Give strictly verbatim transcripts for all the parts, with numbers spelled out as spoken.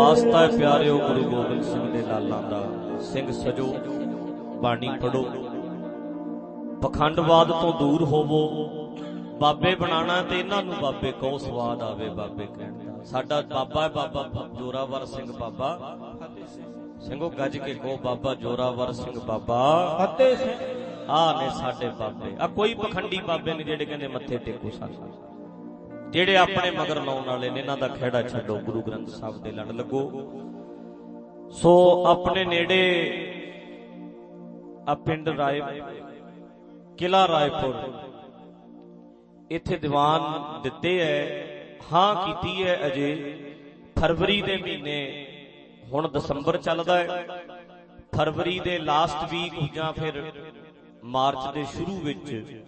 वास्ता है प्यारिओ गुरु गोबिंद सिंह दे लालां दा। सिंह सजो बाणी पढ़ो, पखंडवाद तो दूर होवो। बाबे बनाना ते इन्हां नूं बाबे कहो, स्वाद आवे बाबे कहण दा। साडा बाबा है बाबा जोरावर सिंह बाबा ਸਿੰਘੋ ਗੱਜ के कहो, बाबा जोरावर सिंह बाबा फतेह सिंह। आ ने साडे बाबे। आ कोई पखंडी बाबे ने जेड़े कहंदे मत्थे टेको सानू, जेड़े अपने मगर लाउण वाले ने। इन्हां दा खेड़ा छड्डो, गुरु ग्रंथ साहिब दे लड़ लगो। सो अपने नेड़े आ पिंड राय किला रायपुर, इत्थे दीवान दिते है। हां कीती है अजे फरवरी दे महीने, हुण दसंबर चलदा है। फरवरी दे लास्ट वीक जां फिर मार्च दे शुरू विच,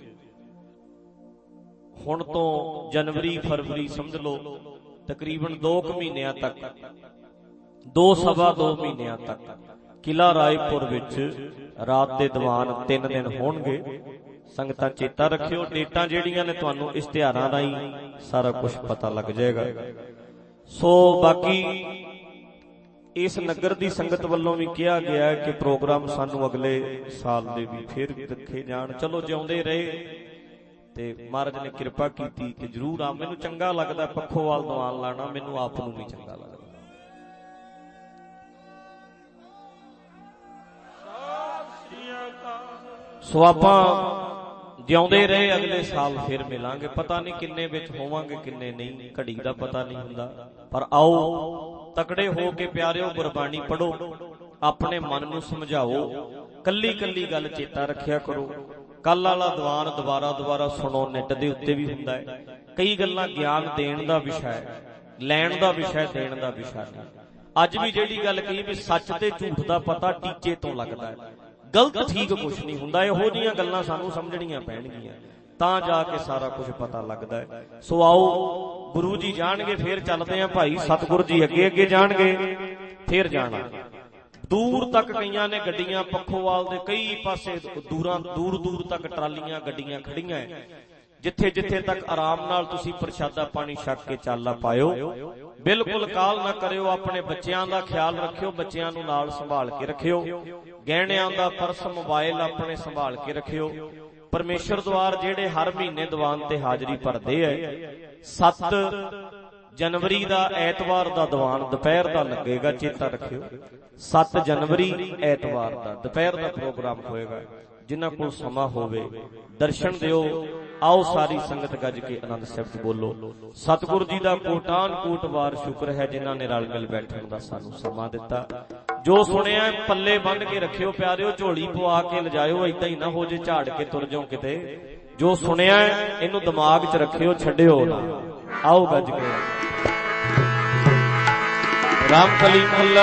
हुण तो जनवरी फरवरी समझ लो तकरीबन दो महीनों तक, दो सवा दो महीनों तक किला रायपुर विच रात दे दीवान तीन दिन होणगे। संगतां चेता रखियो, डेटां जेड़ियां ने तुहानूं इश्तिहारां राहीं सारा कुछ पता लग जाएगा। सो बाकी इस नगर दी संगत वल्लों भी कहा गया है कि प्रोग्राम सानू अगले साल दे भी फिर रखे जाण। चलो जिउंदे रहे ते महाराज ने किरपा कीती कि जरूर आ। मैनूं चंगा लगदा पखोवाल दीवान लाना, मैनूं आप नूं भी चंगा लगदा। सो आपां जिउंदे रहे अगले साल फिर मिलांगे। पता नहीं किन्ने विच होवांगे किन्ने नहीं, घड़ी दा पता नहीं हुंदा। पर आओ तकड़े हो के प्यारिओ गुरबाणी पढ़ो, अपने मन नूं समझाओ। कल्ली कल्ली गल चेता रखिया करो। कल वाला दीवान दोबारा दोबारा सुनो, नेट दे उत्ते भी हुंदा है। कई गल्लां ज्ञान देण दा विषय, लैण दा विषय, देण दा विषय नहीं। अज भी जिहड़ी गल कही भी सच ते झूठ दा पता टीचे तो लगदा है, गलत ठीक कुछ नहीं हुंदा। इहो जिहियां गल्लां सानूं समझणीਆਂ पैणगीਆਂ, तां जाके सारा कुछ पता लगदा है। सो आओ गुरु जी जाणगे, फिर चलदे हैं भाई। सतगुरु जी अगे अगे जाणगे, फिर जाना दूर तक। कईयां ने गड्डियां पखोवाल दे कई पासे दूरां दूर दूर तक ट्रालियां गड्डियां खड़ियां है। जिथे जिथे तक आराम नाल तुसीं प्रशादा पानी छक के चाला पायो। बिल्कुल काल ना करियो, अपने बच्चों का ख्याल रखियो, बच्चों नूं नाल संभाल के रखियो। गहणियां दा पर्स मोबाइल अपने संभाल के रखियो। परमेश्वर द्वार जेड़े हर महीने दीवान ते हाजरी भरदे है, सत्त जनवरी दा ऐतवार दा दीवान दोपहर दा लगेगा, चेता रखियो। सत्त जनवरी ऐतवार दा दोपहर दा प्रोग्राम होएगा। जिन्हां कोल समा होवे दर्शन दिओ। आओ सारी संगत गज के आनंद शब्द बोलो। सतगुरु जी दा कोटान कोट वार शुक्र है जिन्हां ने रल मिल बैठण दा सानू समा दिता। जो सुनिया पल्ले बन के रखियो प्यारिओ, झोली पवा के लिजाओ, इदां ही ना हो जे झाड़ के तुर जाओ किते। जो सुनिया इनू दिमाग च रखियो, छड्डिओ ना। आओ गज के राम कली